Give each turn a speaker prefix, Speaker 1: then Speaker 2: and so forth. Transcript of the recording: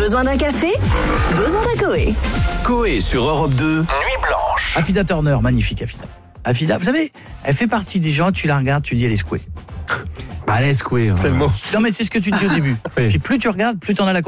Speaker 1: Besoin d'un café? Besoin d'un Coé.
Speaker 2: Coé sur Europe 2, Nuit Blanche.
Speaker 3: Affida Turner, magnifique Affida. Affida, vous savez, elle fait partie des gens, tu la regardes, tu dis elle est secouée.
Speaker 2: Bah, laisse couer.
Speaker 4: C'est le mot.
Speaker 3: Non mais c'est ce que tu dis au début.
Speaker 2: Oui.
Speaker 3: Puis plus tu regardes, plus t'en as la